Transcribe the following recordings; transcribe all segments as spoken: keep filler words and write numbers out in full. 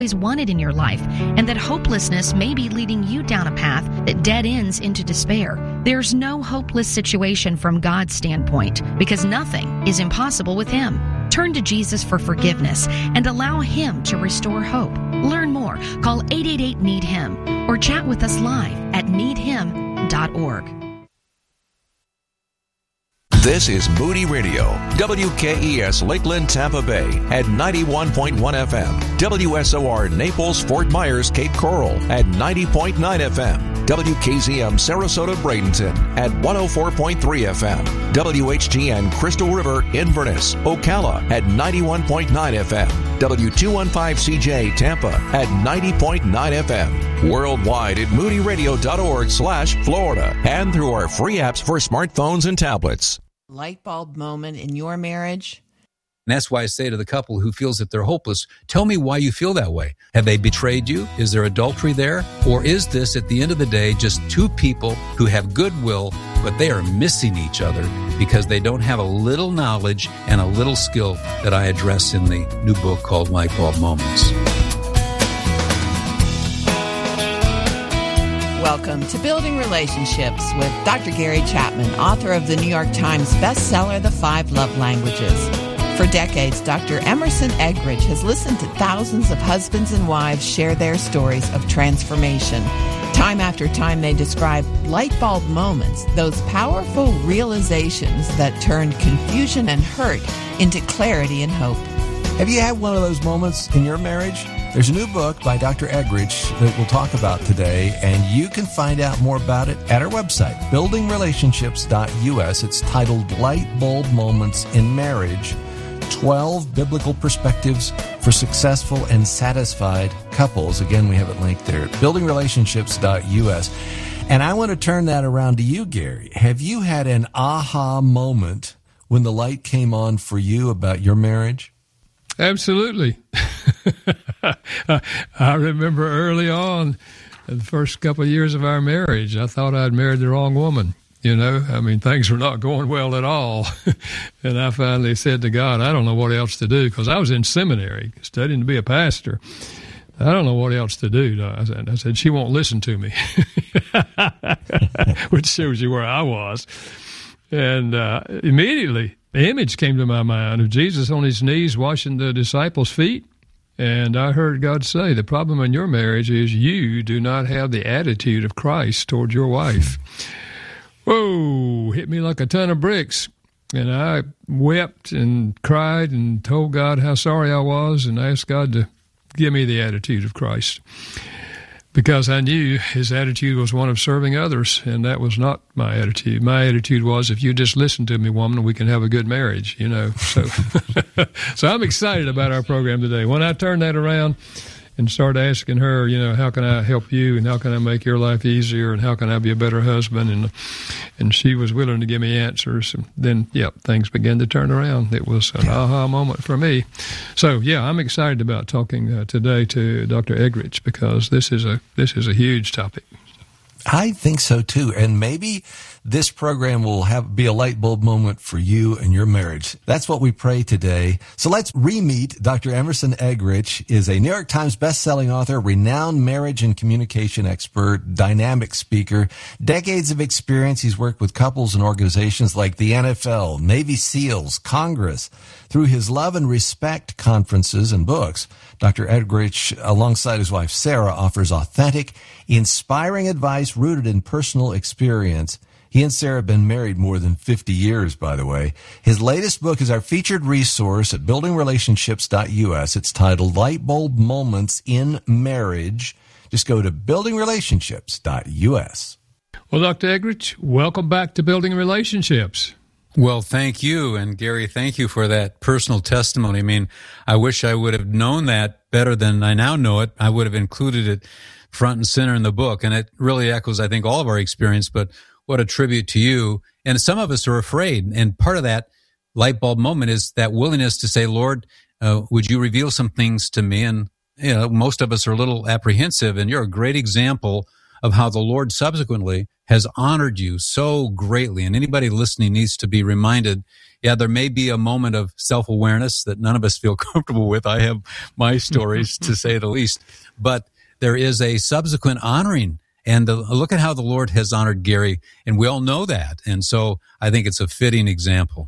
always wanted in your life, and that hopelessness may be leading you down a path that dead ends into despair. There's no hopeless situation from God's standpoint, because nothing is impossible with Him. Turn to Jesus for forgiveness and allow Him to restore hope. Learn more. Call eight eight eight, need him or chat with us live at need him dot org. This is Moody Radio, W K E S Lakeland, Tampa Bay at ninety-one point one F M, W S O R Naples, Fort Myers, Cape Coral at ninety point nine F M, W K Z M Sarasota, Bradenton at one oh four point three F M, W H G N Crystal River, Inverness, Ocala at ninety-one point nine F M, W two fifteen C J Tampa at ninety point nine F M, worldwide at moody radio dot org slash Florida, and through our free apps for smartphones and tablets. Light bulb moment in your marriage? And that's why I say to the couple who feels that they're hopeless, tell me why you feel that way. Have they betrayed you? Is there adultery there? Or is this, at the end of the day, just two people who have goodwill, but they are missing each other because they don't have a little knowledge and a little skill that I address in the new book called Light Bulb Moments. Welcome to Building Relationships with Doctor Gary Chapman, author of the New York Times bestseller, The Five Love Languages. For decades, Doctor Emerson Eggridge has listened to thousands of husbands and wives share their stories of transformation. Time after time, they describe light bulb moments, those powerful realizations that turn confusion and hurt into clarity and hope. Have you had one of those moments in your marriage? There's a new book by Doctor Eggridge that we'll talk about today, and you can find out more about it at our website, building relationships dot U S. It's titled Light Bulb Moments in Marriage, twelve Biblical Perspectives for Successful and Satisfied Couples. Again, we have it linked there at building relationships dot U S. And I want to turn that around to you, Gary. Have you had an aha moment when the light came on for you about your marriage? Absolutely. I remember early on, the first couple of years of our marriage, I thought I'd married the wrong woman. You know, I mean, things were not going well at all. And I finally said to God, I don't know what else to do, because I was in seminary studying to be a pastor. I don't know what else to do. I said, I said she won't listen to me, which shows you where I was. And uh, immediately, the image came to my mind of Jesus on his knees washing the disciples' feet. And I heard God say, the problem in your marriage is you do not have the attitude of Christ toward your wife. Whoa, hit me like a ton of bricks. And I wept and cried and told God how sorry I was and asked God to give me the attitude of Christ. Because I knew his attitude was one of serving others, and that was not my attitude. My attitude was, if you just listen to me, woman, we can have a good marriage, you know. So so I'm excited about our program today. When I turned that around and started asking her, you know, how can I help you, and how can I make your life easier, and how can I be a better husband, and and she was willing to give me answers, and then, yeah, things began to turn around. It was an aha moment for me. So, yeah, I'm excited about talking uh, today to Doctor Eggridge, because this is a this is a huge topic. I think so, too. And maybe this program will have be a light bulb moment for you and your marriage. That's what we pray today. So let's re-meet Doctor Emerson Eggridge. Is a New York Times bestselling author, renowned marriage and communication expert, dynamic speaker, decades of experience. He's worked with couples and organizations like the N F L, Navy SEALs, Congress. Through his Love and Respect conferences and books, Doctor Eggridge, alongside his wife Sarah, offers authentic, inspiring advice rooted in personal experience. He and Sarah have been married more than fifty years, by the way. His latest book is our featured resource at building relationships dot U S. It's titled Light Bulb Moments in Marriage. Just go to building relationships dot U S. Well, Doctor Eggridge, welcome back to Building Relationships. Well, thank you. And Gary, thank you for that personal testimony. I mean, I wish I would have known that better than I now know it. I would have included it front and center in the book. And it really echoes, I think, all of our experience, but what a tribute to you. And some of us are afraid. And part of that light bulb moment is that willingness to say, Lord, uh, would you reveal some things to me? And, you know, most of us are a little apprehensive. And you're a great example of how the Lord subsequently has honored you so greatly. And anybody listening needs to be reminded, yeah, there may be a moment of self-awareness that none of us feel comfortable with. I have my stories, to say the least. But there is a subsequent honoring. And the, look at how the Lord has honored Gary, and we all know that. And so I think it's a fitting example.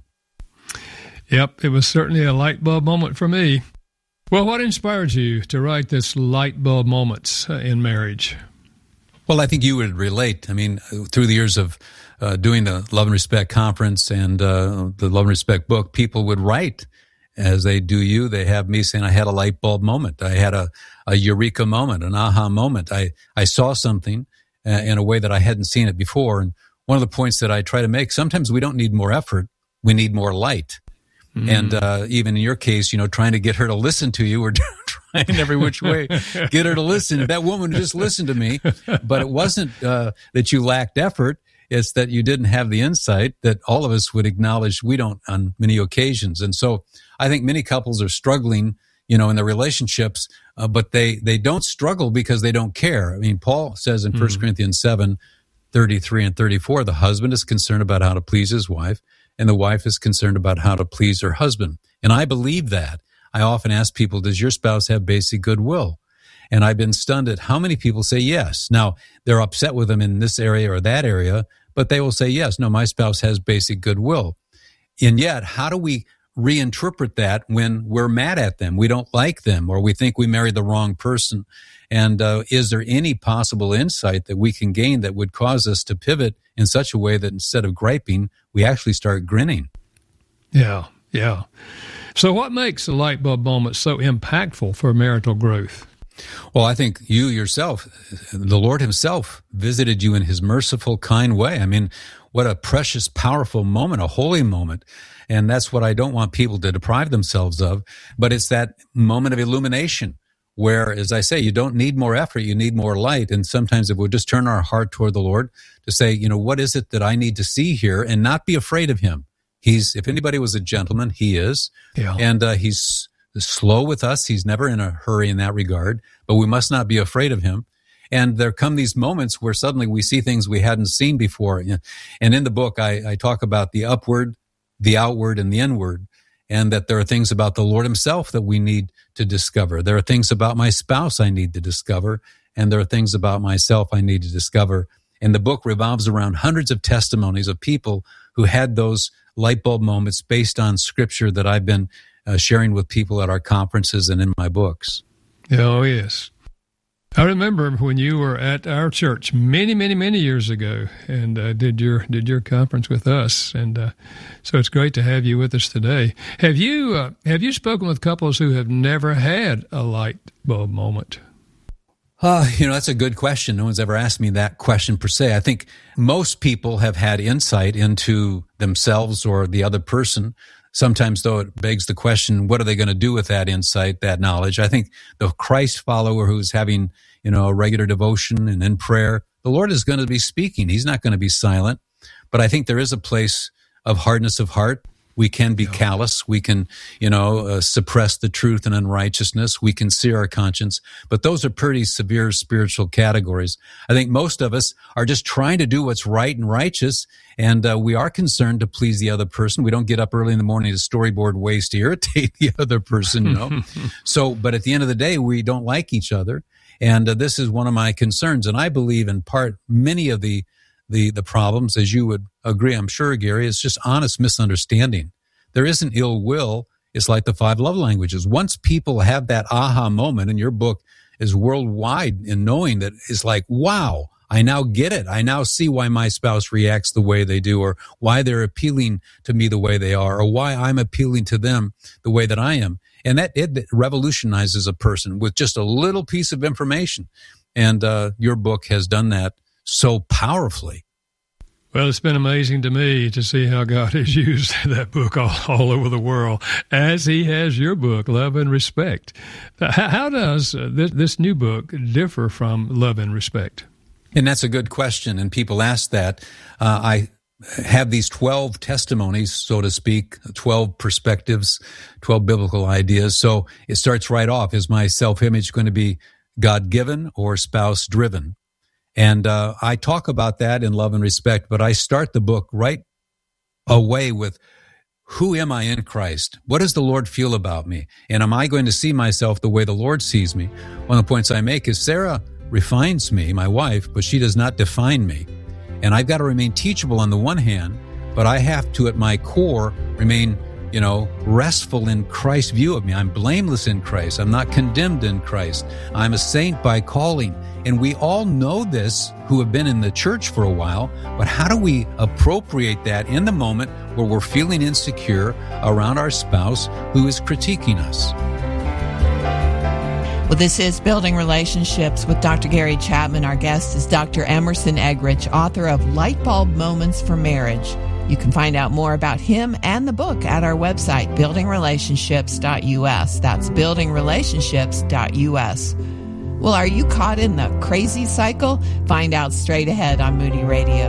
Yep, it was certainly a light bulb moment for me. Well, what inspired you to write this light bulb moments in marriage? Well, I think you would relate. I mean, through the years of uh, doing the Love and Respect conference and uh, the Love and Respect book, people would write as they do you. They have me saying, I had a light bulb moment. I had a, a eureka moment, an aha moment. I, I saw something uh, in a way that I hadn't seen it before. And one of the points that I try to make, sometimes we don't need more effort. We need more light. Mm. And uh, even in your case, you know, trying to get her to listen to you or trying every which way, get her to listen. If that woman just listened to me, but it wasn't uh, that you lacked effort. It's that you didn't have the insight that all of us would acknowledge we don't on many occasions. And so I think many couples are struggling, you know, in their relationships, uh, but they, they don't struggle because they don't care. I mean, Paul says in mm. First Corinthians seven, thirty-three and thirty-four, the husband is concerned about how to please his wife, and the wife is concerned about how to please her husband. And I believe that. I often ask people, does your spouse have basic goodwill? And I've been stunned at how many people say yes. Now, they're upset with them in this area or that area, but they will say, yes, no, my spouse has basic goodwill. And yet, how do we reinterpret that when we're mad at them? We don't like them, or we think we married the wrong person. And uh, is there any possible insight that we can gain that would cause us to pivot in such a way that instead of griping, we actually start grinning? Yeah, yeah. So what makes a light bulb moment so impactful for marital growth? Well, I think you yourself, the Lord himself visited you in his merciful, kind way. I mean, what a precious, powerful moment, a holy moment. And that's what I don't want people to deprive themselves of. But it's that moment of illumination where, as I say, you don't need more effort, you need more light. And sometimes if we just turn our heart toward the Lord to say, you know, what is it that I need to see here, and not be afraid of him. He's, if anybody was a gentleman, he is. Yeah. And uh, he's slow with us. He's never in a hurry in that regard, but we must not be afraid of him. And there come these moments where suddenly we see things we hadn't seen before. And in the book, I, I talk about the upward, the outward, and the inward, and that there are things about the Lord himself that we need to discover. There are things about my spouse I need to discover, and there are things about myself I need to discover. And the book revolves around hundreds of testimonies of people who had those light bulb moments based on scripture that I've been uh, sharing with people at our conferences and in my books. Oh, yes. I remember when you were at our church many, many, many years ago, and uh, did your did your conference with us, and uh, so it's great to have you with us today. Have you uh, have you spoken with couples who have never had a light bulb moment? Uh, you know, that's a good question. No one's ever asked me that question per se. I think most people have had insight into themselves or the other person. Sometimes, though, it begs the question, what are they going to do with that insight, that knowledge? I think the Christ follower who's having, you know, a regular devotion and in prayer, the Lord is going to be speaking. He's not going to be silent. But I think there is a place of hardness of heart. We can be callous. We can, you know, uh, suppress the truth and unrighteousness. We can sear our conscience. But those are pretty severe spiritual categories. I think most of us are just trying to do what's right and righteous, and uh, we are concerned to please the other person. We don't get up early in the morning to storyboard ways to irritate the other person, you know. So, but at the end of the day, we don't like each other. And uh, this is one of my concerns. And I believe in part many of the The the problems, as you would agree, I'm sure, Gary, is just honest misunderstanding. There isn't ill will. It's like the five love languages. Once people have that aha moment, and your book is worldwide in knowing that, it's like, wow, I now get it. I now see why my spouse reacts the way they do, or why they're appealing to me the way they are, or why I'm appealing to them the way that I am. And that it revolutionizes a person with just a little piece of information. And uh, your book has done that so powerfully. Well, it's been amazing to me to see how God has used that book all, all over the world, as he has your book, Love and Respect. How, how does uh, this, this new book differ from Love and Respect? And that's a good question, and people ask that. Uh, I have these twelve testimonies, so to speak, twelve perspectives, twelve biblical ideas. So it starts right off. Is my self-image going to be God-given or spouse-driven? And uh, I talk about that in Love and Respect, but I start the book right away with, who am I in Christ? What does the Lord feel about me? And am I going to see myself the way the Lord sees me? One of the points I make is Sarah refines me, my wife, but she does not define me. And I've got to remain teachable on the one hand, but I have to, at my core, remain, you know, restful in Christ's view of me. I'm blameless in Christ. I'm not condemned in Christ. I'm a saint by calling. And we all know this who have been in the church for a while, but how do we appropriate that in the moment where we're feeling insecure around our spouse who is critiquing us? Well, this is Building Relationships with Doctor Gary Chapman. Our guest is Doctor Emerson Eggerichs, author of Lightbulb Moments for Marriage. You can find out more about him and the book at our website, building relationships dot U S. That's building relationships dot U S. Well, are you caught in the crazy cycle? Find out straight ahead on Moody Radio.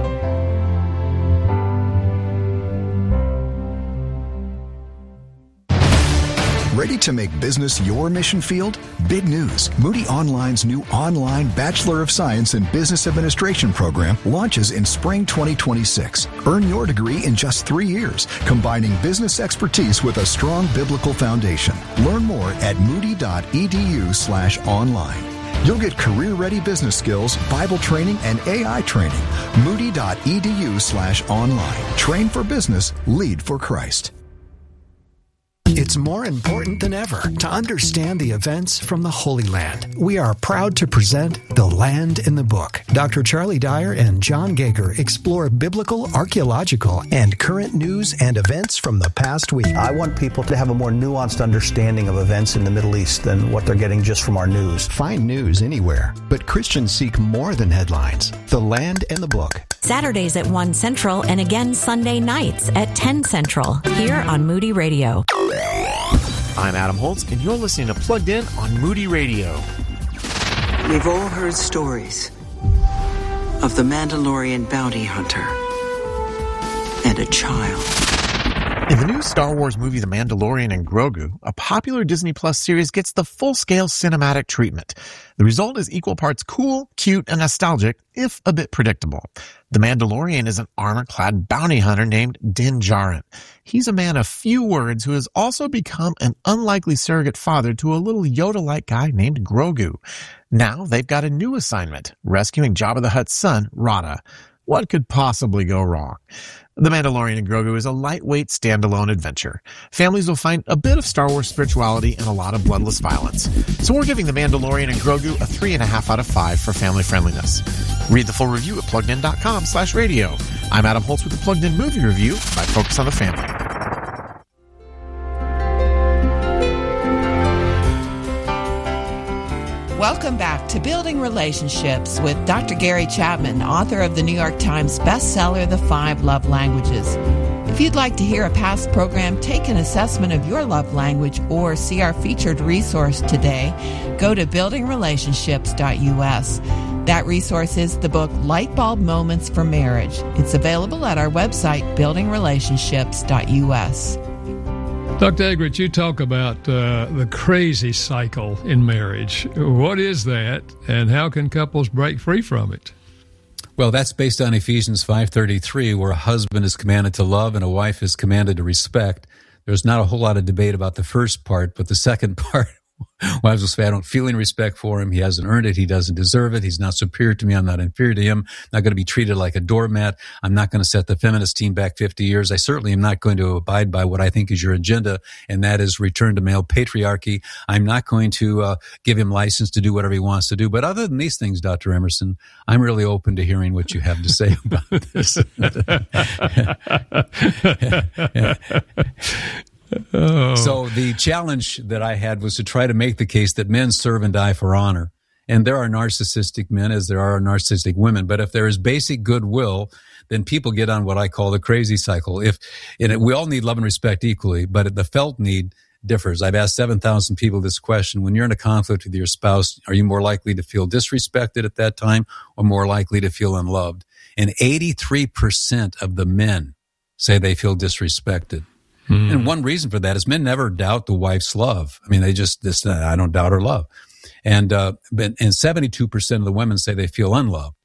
Ready to make business your mission field? Big news. Moody Online's new online Bachelor of Science in Business Administration program launches in spring twenty twenty-six. Earn your degree in just three years, combining business expertise with a strong biblical foundation. Learn more at moody.edu slash online. You'll get career-ready business skills, Bible training, and A I training. Moody.edu slash online. Train for business, lead for Christ. It's more important than ever to understand the events from the Holy Land. We are proud to present The Land in the Book. Doctor Charlie Dyer and John Gager explore biblical, archaeological, and current news and events from the past week. I want people to have a more nuanced understanding of events in the Middle East than what they're getting just from our news. Find news anywhere, but Christians seek more than headlines. The Land in the Book. Saturdays at one Central and again Sunday nights at ten Central here on Moody Radio. I'm Adam Holtz, and you're listening to Plugged In on Moody Radio. We've all heard stories of the Mandalorian bounty hunter and a child. In the new Star Wars movie The Mandalorian and Grogu, a popular Disney Plus series gets the full-scale cinematic treatment. The result is equal parts cool, cute, and nostalgic, if a bit predictable. The Mandalorian is an armor-clad bounty hunter named Din Djarin. He's a man of few words who has also become an unlikely surrogate father to a little Yoda-like guy named Grogu. Now they've got a new assignment, rescuing Jabba the Hutt's son, Rada. What could possibly go wrong? The Mandalorian and Grogu is a lightweight standalone adventure. Families will find a bit of Star Wars spirituality and a lot of bloodless violence. So we're giving The Mandalorian and Grogu a three and a half out of five for family friendliness. Read the full review at pluggedin.com slash radio. I'm Adam Holtz with the Plugged In Movie Review by Focus on the Family. Welcome back to Building Relationships with Doctor Gary Chapman, author of the New York Times bestseller, The Five Love Languages. If you'd like to hear a past program, take an assessment of your love language, or see our featured resource today, go to building relationships dot U S. That resource is the book Lightbulb Moments for Marriage. It's available at our website, building relationships dot U S. Doctor Eggerichs, you talk about uh, the crazy cycle in marriage. What is that, and how can couples break free from it? Well, that's based on Ephesians five thirty-three, where a husband is commanded to love and a wife is commanded to respect. There's not a whole lot of debate about the first part, but the second part, wives will say, I don't feel any respect for him. He hasn't earned it. He doesn't deserve it. He's not superior to me. I'm not inferior to him. I'm not going to be treated like a doormat. I'm not going to set the feminist team back fifty years. I certainly am not going to abide by what I think is your agenda, and that is return to male patriarchy. I'm not going to uh, give him license to do whatever he wants to do. But other than these things, Doctor Emerson, I'm really open to hearing what you have to say about this. Oh. So the challenge that I had was to try to make the case that men serve and die for honor. And there are narcissistic men as there are narcissistic women. But if there is basic goodwill, then people get on what I call the crazy cycle. If and we all need love and respect equally, but the felt need differs. I've asked seven thousand people this question. When you're in a conflict with your spouse, are you more likely to feel disrespected at that time or more likely to feel unloved? And eighty-three percent of the men say they feel disrespected. Hmm. And one reason for that is men never doubt the wife's love. I mean, they just, this, I don't doubt her love. And, uh, but, and seventy-two percent of the women say they feel unloved.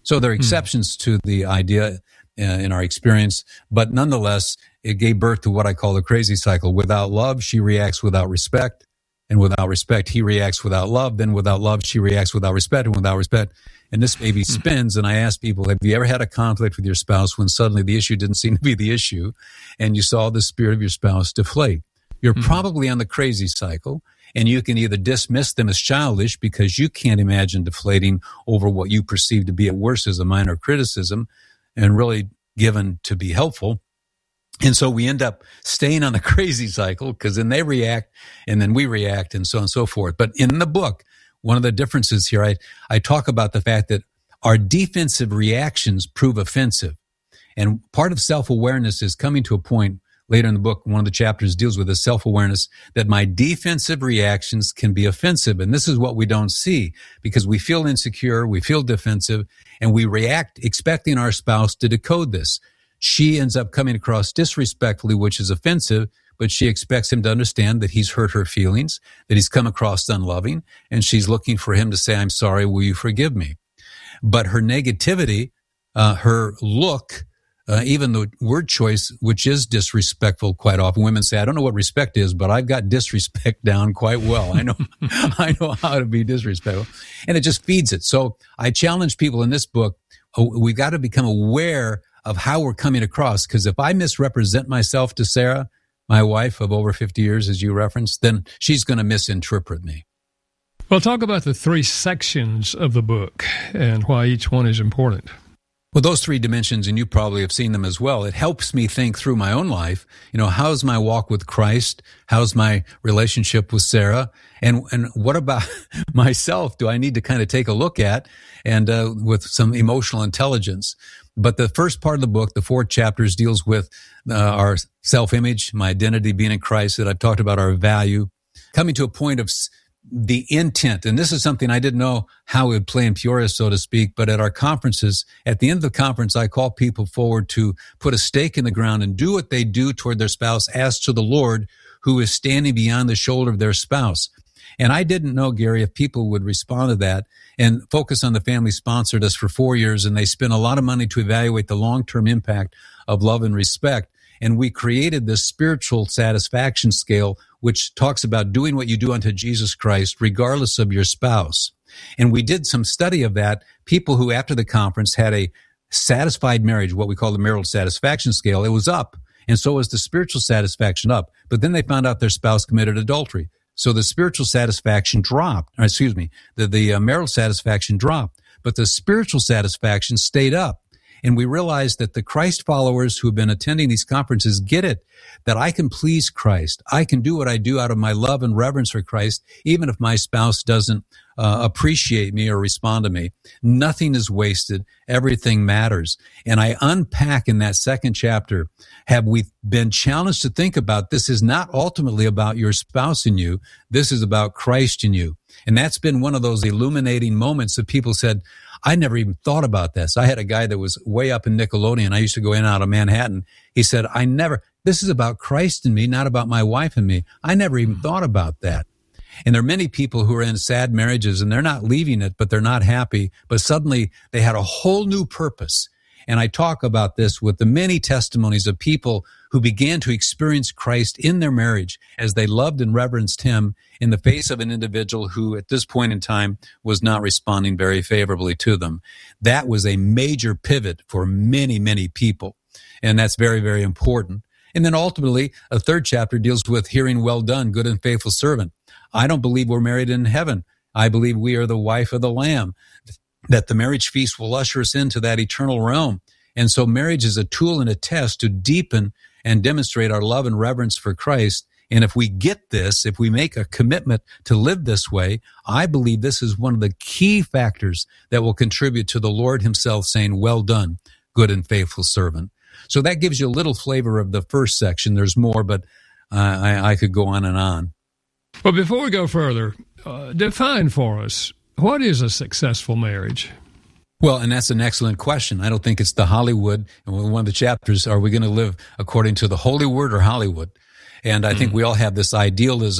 So there are exceptions to the idea uh, in our experience, but nonetheless, it gave birth to what I call the crazy cycle. Without love, she reacts without respect, and without respect, he reacts without love. Then without love, she reacts without respect, and without respect. And this baby spins, and I ask people, have you ever had a conflict with your spouse when suddenly the issue didn't seem to be the issue, and you saw the spirit of your spouse deflate? You're mm-hmm. probably on the crazy cycle, and you can either dismiss them as childish because you can't imagine deflating over what you perceive to be at worst as a minor criticism and really given to be helpful. And so we end up staying on the crazy cycle because then they react and then we react and so on and so forth. But in the book, one of the differences here, I, I talk about the fact that our defensive reactions prove offensive. And part of self-awareness is coming to a point later in the book, one of the chapters deals with this self-awareness that my defensive reactions can be offensive. And this is what we don't see because we feel insecure, we feel defensive, and we react expecting our spouse to decode this. She ends up coming across disrespectfully, which is offensive, but she expects him to understand that he's hurt her feelings, that he's come across unloving, and she's looking for him to say, I'm sorry, will you forgive me? But her negativity, uh, her look, uh, even the word choice, which is disrespectful quite often. Women say, I don't know what respect is, but I've got disrespect down quite well. I know, I know how to be disrespectful. And it just feeds it. So I challenge people in this book, oh, we've got to become aware of how we're coming across. Because if I misrepresent myself to Sarah, my wife of over fifty years, as you referenced, then she's going to misinterpret me. Well, talk about the three sections of the book and why each one is important. Well, those three dimensions, and you probably have seen them as well, it helps me think through my own life. You know, how's my walk with Christ? How's my relationship with Sarah? And and what about myself do I need to kind of take a look at and uh, with some emotional intelligence? But the first part of the book, the four chapters, deals with uh, our self-image, my identity being in Christ, that I've talked about, our value, coming to a point of the intent. And this is something I didn't know how it would play in Peoria, so to speak, but at our conferences, at the end of the conference, I call people forward to put a stake in the ground and do what they do toward their spouse as to the Lord who is standing beyond the shoulder of their spouse. And I didn't know, Gary, if people would respond to that. And Focus on the Family sponsored us for four years, and they spent a lot of money to evaluate the long-term impact of love and respect. And we created this spiritual satisfaction scale, which talks about doing what you do unto Jesus Christ, regardless of your spouse. And we did some study of that. People who, after the conference, had a satisfied marriage, what we call the marital satisfaction scale, it was up. And so was the spiritual satisfaction up. But then they found out their spouse committed adultery. So the spiritual satisfaction dropped, or excuse me, the, the uh, marital satisfaction dropped, but the spiritual satisfaction stayed up. And we realized that the Christ followers who have been attending these conferences get it, that I can please Christ. I can do what I do out of my love and reverence for Christ, even if my spouse doesn't uh, appreciate me or respond to me. Nothing is wasted. Everything matters. And I unpack in that second chapter, have we been challenged to think about this is not ultimately about your spouse in you. This is about Christ in you. And that's been one of those illuminating moments that people said, I never even thought about this. I had a guy that was way up in Nickelodeon. I used to go in and out of Manhattan. He said, I never, this is about Christ and me, not about my wife and me. I never even thought about that. And there are many people who are in sad marriages and they're not leaving it, but they're not happy. But suddenly they had a whole new purpose. And I talk about this with the many testimonies of people who began to experience Christ in their marriage as they loved and reverenced him in the face of an individual who at this point in time was not responding very favorably to them. That was a major pivot for many, many people. And that's very, very important. And then ultimately, a third chapter deals with hearing, well done, good and faithful servant. I don't believe we're married in heaven. I believe we are the wife of the Lamb, that the marriage feast will usher us into that eternal realm. And so marriage is a tool and a test to deepen and demonstrate our love and reverence for Christ. And if we get this, if we make a commitment to live this way, I believe this is one of the key factors that will contribute to the Lord himself saying, well done, good and faithful servant. So that gives you a little flavor of the first section. There's more, but uh, I, I could go on and on. Well, before we go further, uh, define for us, what is a successful marriage? Well, and that's an excellent question. I don't think it's the Hollywood. And one of the chapters, are we going to live according to the Holy Word or Hollywood? And I mm. think we all have this idealism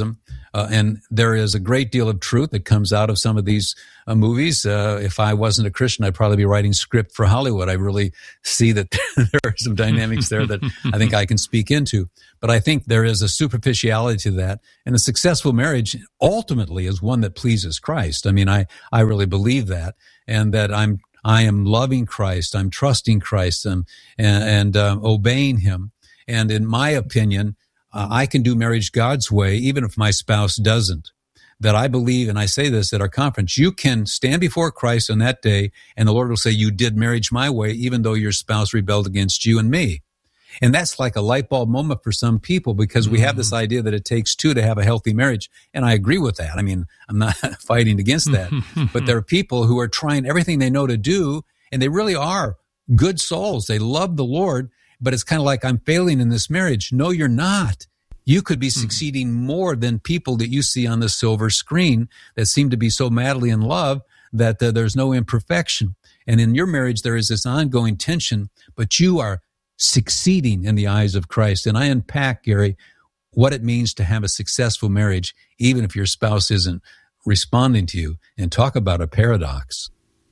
Uh, and there is a great deal of truth that comes out of some of these uh, movies. Uh, if I wasn't a Christian, I'd probably be writing script for Hollywood. I really see that there are some dynamics there that I think I can speak into. But I think there is a superficiality to that. And a successful marriage ultimately is one that pleases Christ. I mean, I, I really believe that, and that I'm I am loving Christ. I'm trusting Christ and, and, and uh, obeying him. And in my opinion, Uh, I can do marriage God's way, even if my spouse doesn't. That I believe, and I say this at our conference, you can stand before Christ on that day, and the Lord will say, you did marriage my way, even though your spouse rebelled against you and me. And that's like a light bulb moment for some people, because we have this idea that it takes two to have a healthy marriage. And I agree with that. I mean, I'm not fighting against that. But there are people who are trying everything they know to do, and they really are good souls. They love the Lord. But it's kind of like, I'm failing in this marriage. No, you're not. You could be succeeding more than people that you see on the silver screen that seem to be so madly in love that uh, there's no imperfection. And in your marriage, there is this ongoing tension, but you are succeeding in the eyes of Christ. And I unpack, Gary, what it means to have a successful marriage, even if your spouse isn't responding to you, and talk about a paradox.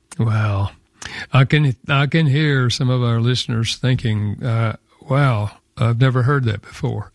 Wow. I can I can hear some of our listeners thinking, uh, wow, I've never heard that before.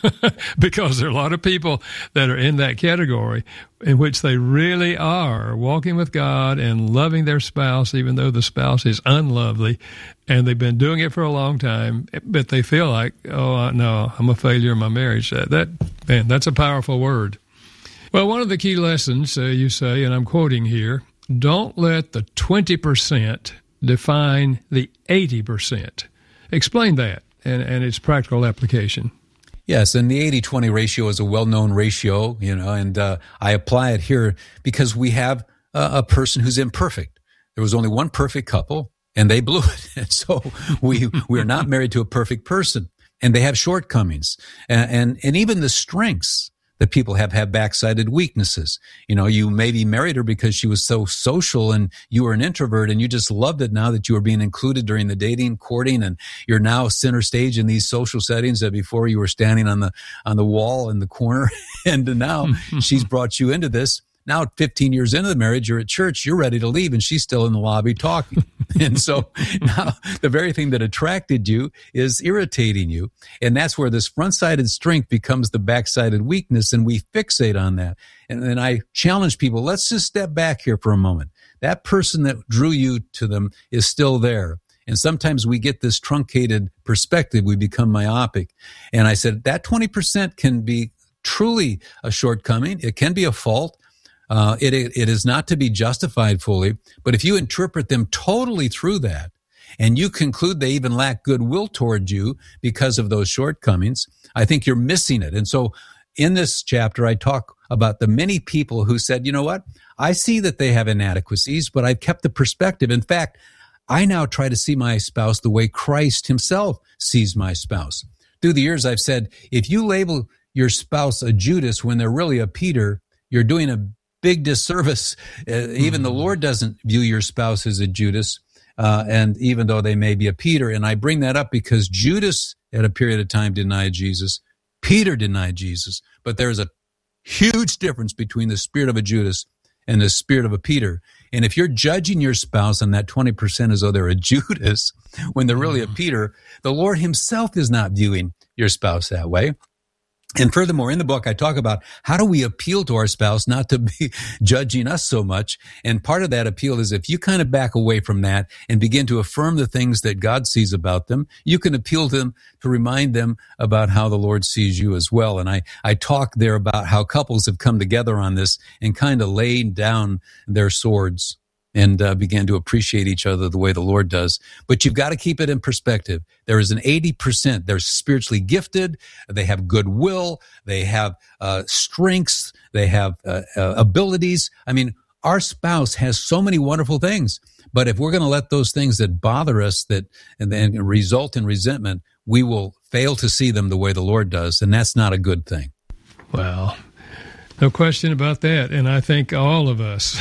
Because there are a lot of people that are in that category in which they really are walking with God and loving their spouse, even though the spouse is unlovely, and they've been doing it for a long time, but they feel like, oh, no, I'm a failure in my marriage. That, that man, that's a powerful word. Well, one of the key lessons, uh, you say, and I'm quoting here, don't let the twenty percent define the eighty percent. Explain that and, and its practical application. Yes, and the eighty twenty ratio is a well-known ratio, you know, and uh, I apply it here because we have a, a person who's imperfect. There was only one perfect couple, and they blew it. And so we we are not married to a perfect person, and they have shortcomings, and and, and even the strengths that people have have backsided weaknesses. You know, you maybe married her because she was so social and you were an introvert, and you just loved it now that you were being included during the dating, courting, and you're now center stage in these social settings that before you were standing on the, on the wall in the corner. And now she's brought you into this. Now, fifteen years into the marriage, you're at church, you're ready to leave, and she's still in the lobby talking. And so now the very thing that attracted you is irritating you. And that's where this front-sided strength becomes the back-sided weakness, and we fixate on that. And then I challenge people, let's just step back here for a moment. That person that drew you to them is still there. And sometimes we get this truncated perspective. We become myopic. And I said, that twenty percent can be truly a shortcoming. It can be a fault. Uh, it, it is not to be justified fully, but if you interpret them totally through that, and you conclude they even lack goodwill toward you because of those shortcomings, I think you're missing it. And so in this chapter, I talk about the many people who said, you know what, I see that they have inadequacies, but I've kept the perspective. In fact, I now try to see my spouse the way Christ himself sees my spouse. Through the years, I've said, if you label your spouse a Judas when they're really a Peter, you're doing a big disservice. Uh, even the Lord doesn't view your spouse as a Judas, uh, and even though they may be a Peter. And I bring that up because Judas, at a period of time, denied Jesus. Peter denied Jesus. But there's a huge difference between the spirit of a Judas and the spirit of a Peter. And if you're judging your spouse on that twenty percent as though they're a Judas, when they're really a Peter, the Lord himself is not viewing your spouse that way. And furthermore, in the book, I talk about how do we appeal to our spouse not to be judging us so much. And part of that appeal is if you kind of back away from that and begin to affirm the things that God sees about them, you can appeal to them to remind them about how the Lord sees you as well. And I, I talk there about how couples have come together on this and kind of laid down their swords and uh, began to appreciate each other the way the Lord does. But you've got to keep it in perspective. There is an eighty percent. They're spiritually gifted. They have goodwill. They have uh, strengths. They have uh, uh, abilities. I mean, our spouse has so many wonderful things. But if we're going to let those things that bother us that and then result in resentment, we will fail to see them the way the Lord does, and that's not a good thing. Well, no question about that. And I think all of us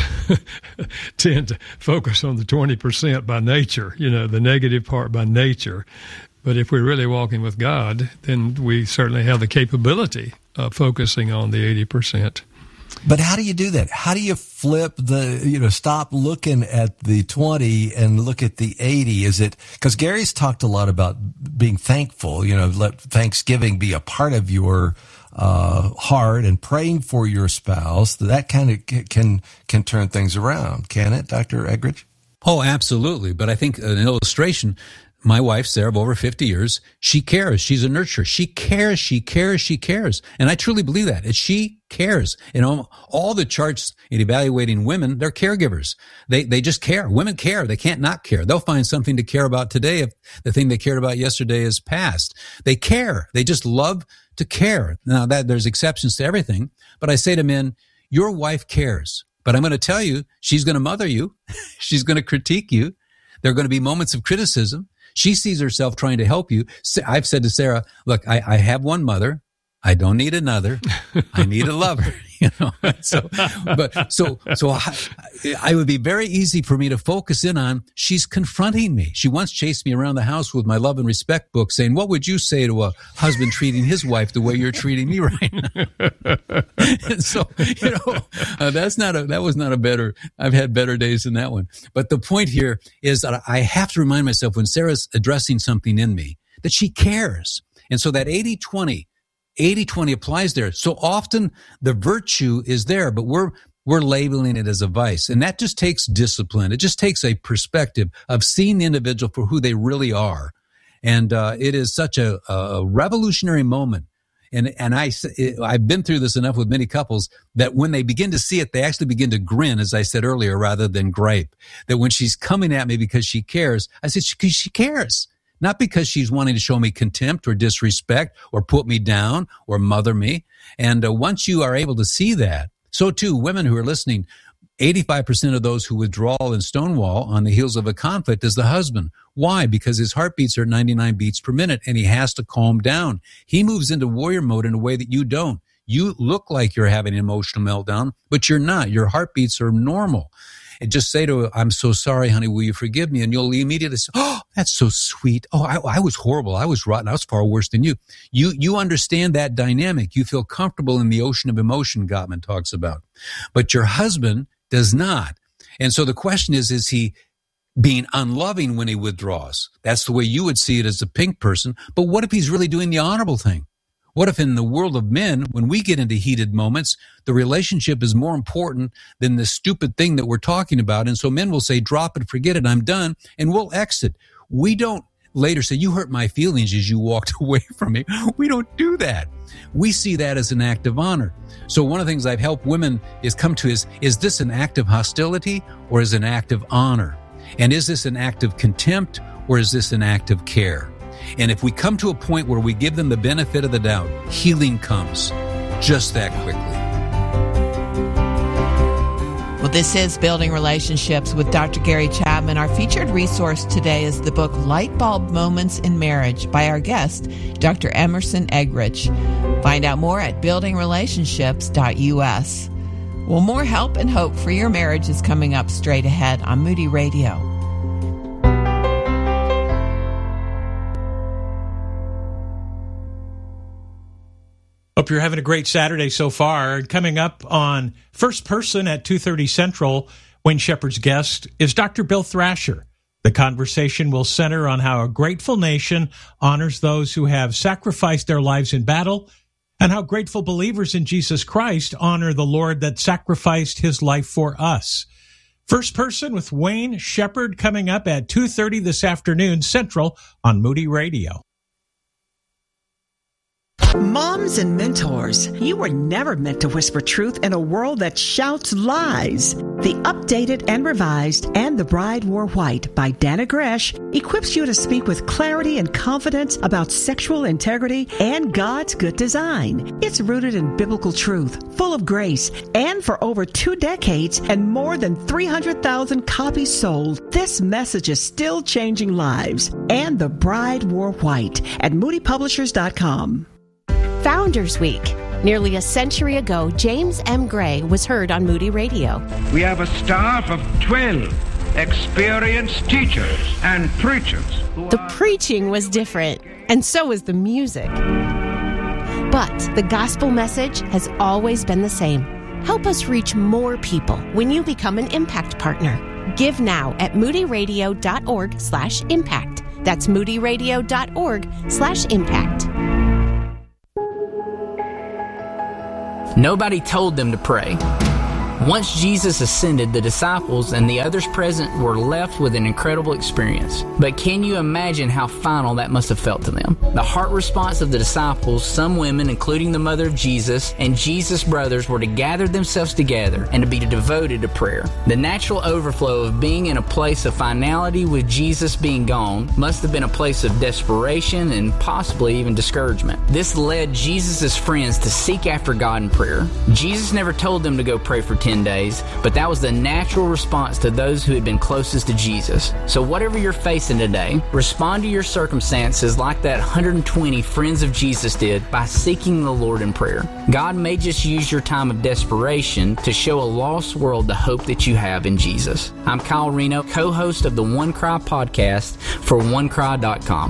tend to focus on the twenty percent by nature, you know, the negative part by nature. But if we're really walking with God, then we certainly have the capability uh, focusing on the eighty percent. But how do you do that? How do you flip the, you know, stop looking at the twenty and look at the eighty? Is it, because Gary's talked a lot about being thankful, you know, let Thanksgiving be a part of your uh, heart and praying for your spouse. That kind of can, can turn things around, can it, Doctor Eggridge? Oh, absolutely. But I think an illustration, my wife, Sarah, of over fifty years, she cares. She's a nurturer. She cares, she cares, she cares. And I truly believe that. It's she cares. You know, all the charts in evaluating women, they're caregivers. They they just care. Women care. They can't not care. They'll find something to care about today if the thing they cared about yesterday is past. They care. They just love to care. Now, that there's exceptions to everything. But I say to men, your wife cares. But I'm going to tell you, she's going to mother you. She's going to critique you. There are going to be moments of criticism. She sees herself trying to help you. I've said to Sarah, look, I, I have one mother. I don't need another. I need a lover, you know. So, but so so I, I would be very easy for me to focus in on. She's confronting me. She once chased me around the house with my Love and Respect book, saying, "What would you say to a husband treating his wife the way you're treating me right now?" And so, you know, uh, that's not a that was not a better. I've had better days than that one. But the point here is that I have to remind myself when Sarah's addressing something in me that she cares, and so that eighty twenty. eighty twenty applies there. So often the virtue is there, but we're we're labeling it as a vice. And that just takes discipline. It just takes a perspective of seeing the individual for who they really are. And uh, it is such a, a revolutionary moment. And and I, it, I've been through this enough with many couples that when they begin to see it, they actually begin to grin, as I said earlier, rather than gripe. That when she's coming at me because she cares, I said, because she cares. Not because she's wanting to show me contempt or disrespect or put me down or mother me. And uh, once you are able to see that, so too, women who are listening, eighty-five percent of those who withdraw and stonewall on the heels of a conflict is the husband. Why? Because his heart beats are ninety-nine beats per minute and he has to calm down. He moves into warrior mode in a way that you don't. You look like you're having an emotional meltdown, but you're not. Your heartbeats are normal. And just say to her, I'm so sorry, honey, will you forgive me? And you'll immediately say, oh, that's so sweet. Oh, I, I was horrible. I was rotten. I was far worse than you. You you understand that dynamic. You feel comfortable in the ocean of emotion Gottman talks about. But your husband does not. And so the question is, is he being unloving when he withdraws? That's the way you would see it as a pink person. But what if he's really doing the honorable thing? What if in the world of men, when we get into heated moments, the relationship is more important than the stupid thing that we're talking about? And so men will say, drop it, forget it, I'm done, and we'll exit. We don't later say, you hurt my feelings as you walked away from me. We don't do that. We see that as an act of honor. So one of the things I've helped women is come to is, is this an act of hostility or is it an act of honor? And is this an act of contempt or is this an act of care? And if we come to a point where we give them the benefit of the doubt, healing comes just that quickly. Well, this is Building Relationships with Doctor Gary Chapman. Our featured resource today is the book Light Bulb Moments in Marriage by our guest, Doctor Emerson Eggridge. Find out more at building relationships dot U S. Well, more help and hope for your marriage is coming up straight ahead on Moody Radio. Hope you're having a great Saturday so far. Coming up on First Person at two thirty Central, Wayne Shepherd's guest is Doctor Bill Thrasher. The conversation will center on how a grateful nation honors those who have sacrificed their lives in battle and how grateful believers in Jesus Christ honor the Lord that sacrificed his life for us. First Person with Wayne Shepherd coming up at two thirty this afternoon Central on Moody Radio. Moms and mentors, you were never meant to whisper truth in a world that shouts lies. The updated and revised And the Bride Wore White by Dana Gresh equips you to speak with clarity and confidence about sexual integrity and God's good design. It's rooted in biblical truth, full of grace, and for over two decades and more than three hundred thousand copies sold, this message is still changing lives. And the Bride Wore White at moody publishers dot com. Founders Week. Nearly a century ago, James M. Gray was heard on Moody Radio. We have a staff of twelve experienced teachers and preachers. The preaching was different, and so was the music. But the gospel message has always been the same. Help us reach more people when you become an Impact Partner. Give now at moodyradio.org slash impact. That's moodyradio.org slash impact. Nobody told them to pray. Once Jesus ascended, the disciples and the others present were left with an incredible experience. But can you imagine how final that must have felt to them? The heart response of the disciples, some women, including the mother of Jesus, and Jesus' brothers were to gather themselves together and to be devoted to prayer. The natural overflow of being in a place of finality with Jesus being gone must have been a place of desperation and possibly even discouragement. This led Jesus' friends to seek after God in prayer. Jesus never told them to go pray for ten days, but that was the natural response to those who had been closest to Jesus. So whatever you're facing today, respond to your circumstances like that one hundred twenty friends of Jesus did by seeking the Lord in prayer. God may just use your time of desperation to show a lost world the hope that you have in Jesus. I'm Kyle Reno, co-host of the One Cry podcast for one cry dot com.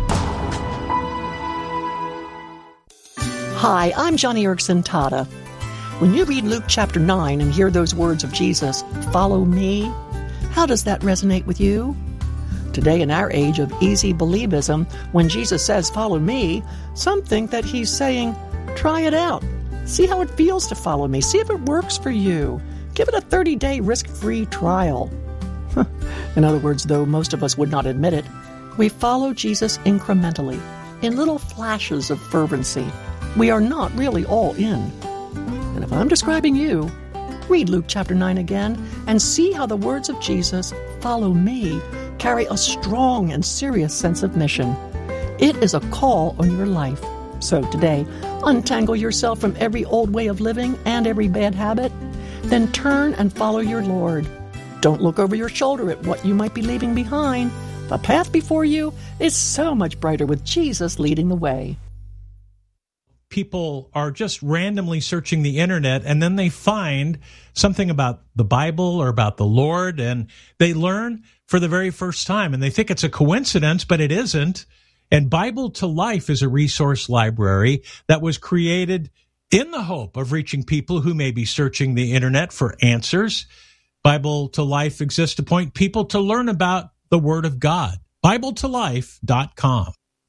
Hi, I'm Johnny Erickson Tata. When you read Luke chapter nine and hear those words of Jesus, follow me, how does that resonate with you? Today, in our age of easy believism, when Jesus says, follow me, some think that he's saying, try it out. See how it feels to follow me. See if it works for you. Give it a thirty-day risk-free trial. In other words, though most of us would not admit it, we follow Jesus incrementally, in little flashes of fervency. We are not really all in. And if I'm describing you, read Luke chapter nine again and see how the words of Jesus, follow me, carry a strong and serious sense of mission. It is a call on your life. So today, untangle yourself from every old way of living and every bad habit. Then turn and follow your Lord. Don't look over your shoulder at what you might be leaving behind. The path before you is so much brighter with Jesus leading the way. People are just randomly searching the internet, and then they find something about the Bible or about the Lord, and they learn for the very first time, and they think it's a coincidence, but it isn't. And Bible to Life is a resource library that was created in the hope of reaching people who may be searching the internet for answers. Bible to Life exists to point people to learn about the Word of God. Bible to life dot com.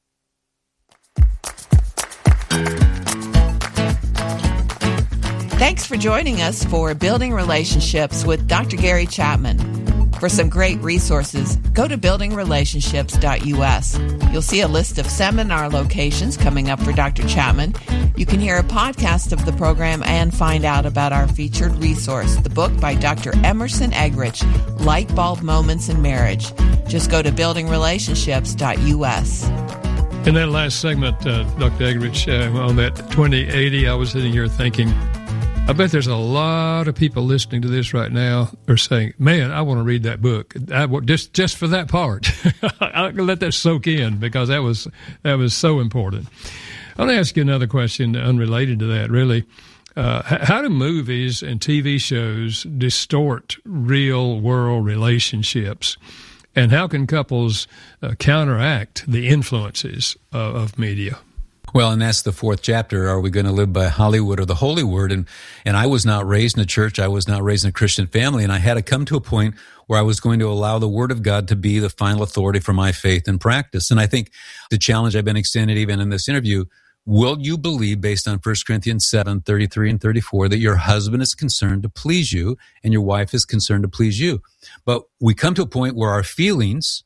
Thanks for joining us for Building Relationships with Doctor Gary Chapman. For some great resources, go to building relationships dot u s. You'll see a list of seminar locations coming up for Doctor Chapman. You can hear a podcast of the program and find out about our featured resource, the book by Doctor Emerson Eggridge, Light Bulb Moments in Marriage. Just go to building relationships dot u s. In that last segment, uh, Doctor Eggridge, uh, on that twenty eighty, I was sitting here thinking, I bet there's a lot of people listening to this right now are saying, man, I want to read that book. I, just just for that part. I'll let that soak in because that was that was so important. I want to ask you another question unrelated to that, really. Uh, how do movies and T V shows distort real-world relationships? And how can couples uh, counteract the influences of, of media? Well, and that's the fourth chapter. Are we going to live by Hollywood or the Holy Word? And and I was not raised in a church. I was not raised in a Christian family. And I had to come to a point where I was going to allow the Word of God to be the final authority for my faith and practice. And I think the challenge I've been extended even in this interview, will you believe, based on First Corinthians seven, thirty-three and thirty-four, that your husband is concerned to please you and your wife is concerned to please you? But we come to a point where our feelings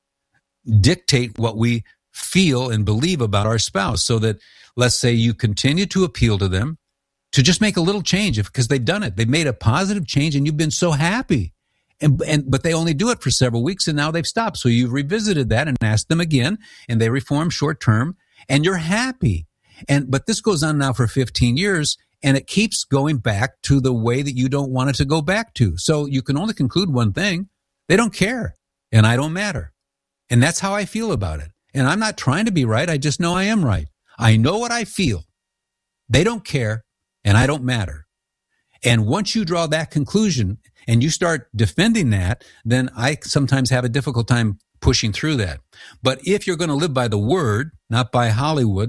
dictate what we feel and believe about our spouse, so that, let's say, you continue to appeal to them to just make a little change because they've done it. They've made a positive change and you've been so happy. And, and but they only do it for several weeks and now they've stopped. So you've revisited that and asked them again and they reform short term and you're happy. And but this goes on now for fifteen years and it keeps going back to the way that you don't want it to go back to. So you can only conclude one thing. They don't care and I don't matter. And that's how I feel about it. And I'm not trying to be right. I just know I am right. I know what I feel. They don't care, and I don't matter. And once you draw that conclusion and you start defending that, then I sometimes have a difficult time pushing through that. But if you're going to live by the Word, not by Hollywood,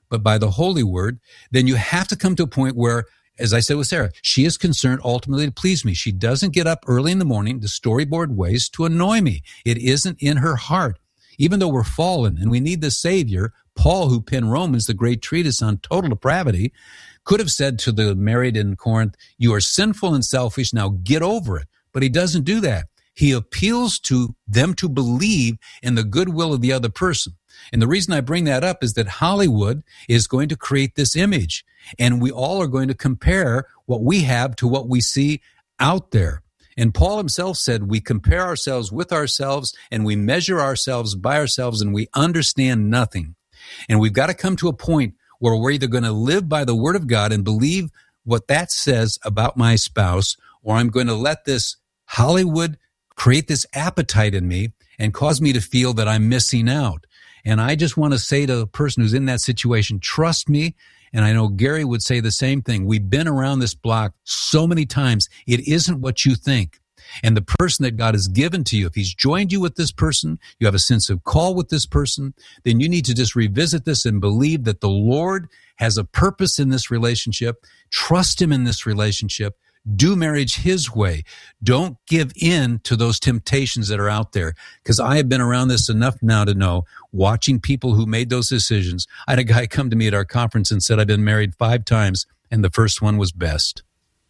but by the Holy Word, then you have to come to a point where, as I said with Sarah, she is concerned ultimately to please me. She doesn't get up early in the morning the storyboard ways to annoy me. It isn't in her heart. Even though we're fallen and we need the Savior, Paul, who penned Romans, the great treatise on total depravity, could have said to the married in Corinth, you are sinful and selfish, now get over it. But he doesn't do that. He appeals to them to believe in the goodwill of the other person. And the reason I bring that up is that Hollywood is going to create this image, and we all are going to compare what we have to what we see out there. And Paul himself said, we compare ourselves with ourselves, and we measure ourselves by ourselves, and we understand nothing. And we've got to come to a point where we're either going to live by the Word of God and believe what that says about my spouse, or I'm going to let this Hollywood create this appetite in me and cause me to feel that I'm missing out. And I just want to say to the person who's in that situation, trust me. And I know Gary would say the same thing. We've been around this block so many times. It isn't what you think. And the person that God has given to you, if he's joined you with this person, you have a sense of call with this person, then you need to just revisit this and believe that the Lord has a purpose in this relationship. Trust him in this relationship. Do marriage his way. Don't give in to those temptations that are out there. Because I have been around this enough now to know, watching people who made those decisions. I had a guy come to me at our conference and said, I've been married five times, and the first one was best.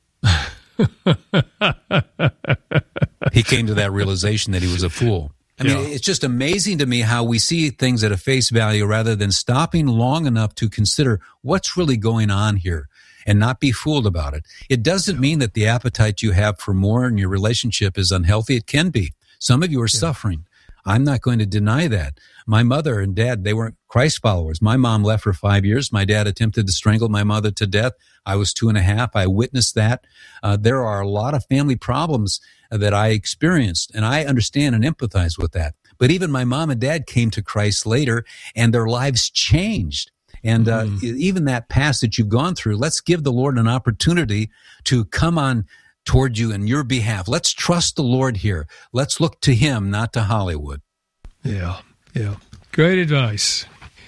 He came to that realization that he was a fool. I mean, yeah. It's just amazing to me how we see things at a face value rather than stopping long enough to consider what's really going on here and not be fooled about it. It doesn't mean that the appetite you have for more in your relationship is unhealthy. It can be. Some of you are yeah. suffering. I'm not going to deny that. My mother and dad, they weren't Christ followers. My mom left for five years. My dad attempted to strangle my mother to death. I was two and a half. I witnessed that. Uh, there are a lot of family problems that I experienced, and I understand and empathize with that. But even my mom and dad came to Christ later, and their lives changed. And uh, mm. even that past that you've gone through, let's give the Lord an opportunity to come on toward you in your behalf. Let's trust the Lord here. Let's look to him, not to Hollywood. Yeah, yeah. Great advice.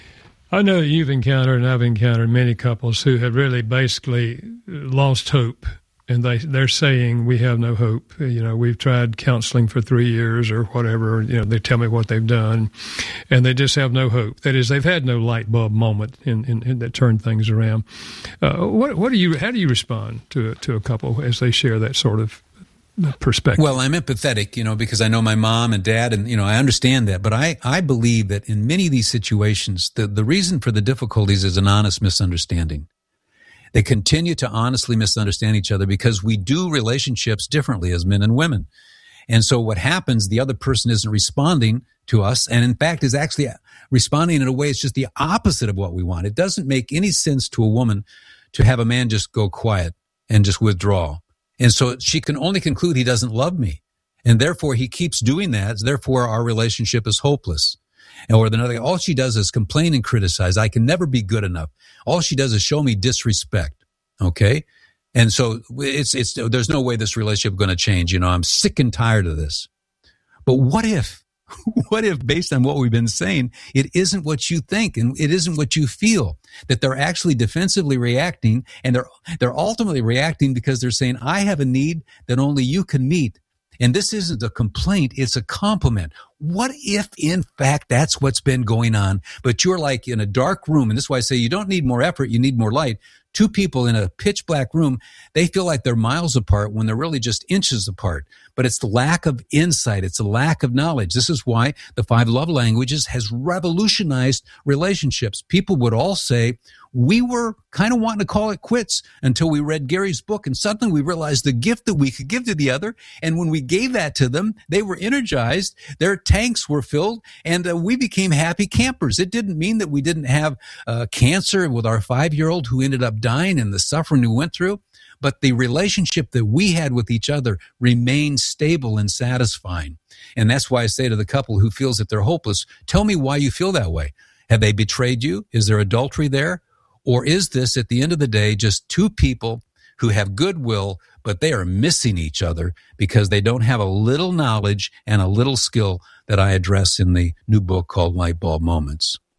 I know you've encountered, and I've encountered many couples who have really basically lost hope. And they, they're saying, we have no hope. You know, we've tried counseling for three years or whatever. You know, they tell me what they've done, and they just have no hope. That is, they've had no light bulb moment in, in, in that turned things around. Uh, what, what do you? How do you respond to to a couple as they share that sort of perspective? Well, I'm empathetic, you know, because I know my mom and dad, and, you know, I understand that. But I, I believe that in many of these situations, the, the reason for the difficulties is an honest misunderstanding. They continue to honestly misunderstand each other because we do relationships differently as men and women. And so what happens, the other person isn't responding to us, and in fact is actually responding in a way it's just the opposite of what we want. It doesn't make any sense to a woman to have a man just go quiet and just withdraw. And so she can only conclude he doesn't love me. And therefore he keeps doing that. Therefore our relationship is hopeless. Or another, all she does is complain and criticize. I can never be good enough. All she does is show me disrespect. Okay. And so it's, it's, there's no way this relationship is going to change. You know, I'm sick and tired of this. But what if, what if based on what we've been saying, it isn't what you think and it isn't what you feel, that they're actually defensively reacting, and they're, they're ultimately reacting because they're saying, I have a need that only you can meet. And this isn't a complaint, it's a compliment. What if, in fact, that's what's been going on, but you're like in a dark room, and this is why I say you don't need more effort, you need more light. Two people in a pitch black room, they feel like they're miles apart when they're really just inches apart. But it's the lack of insight, it's the lack of knowledge. This is why the five love languages has revolutionized relationships. People would all say, we were kind of wanting to call it quits until we read Gary's book, and suddenly we realized the gift that we could give to the other. And when we gave that to them, they were energized, their tanks were filled, and uh, we became happy campers. It didn't mean that we didn't have uh, cancer with our five-year-old who ended up dying and the suffering we went through, but the relationship that we had with each other remained stable and satisfying. And that's why I say to the couple who feels that they're hopeless, tell me why you feel that way. Have they betrayed you? Is there adultery there? Or is this, at the end of the day, just two people who have goodwill, but they are missing each other because they don't have a little knowledge and a little skill that I address in the new book called Light Bulb Moments?